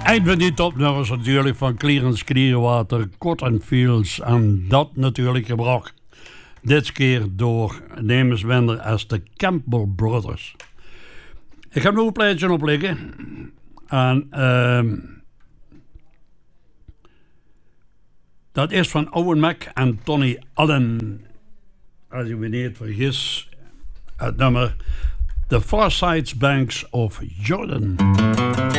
Een van die topnummers natuurlijk van Clarence Clearwater, Cotton Fields. En dat natuurlijk gebracht. Dit keer door namenswender als de Campbell Brothers. Ik heb nog een plaatje op liggen. En dat is van Owen Mac en Tony Allen. Als je me niet vergis, het nummer The Far Side Banks of Jordan.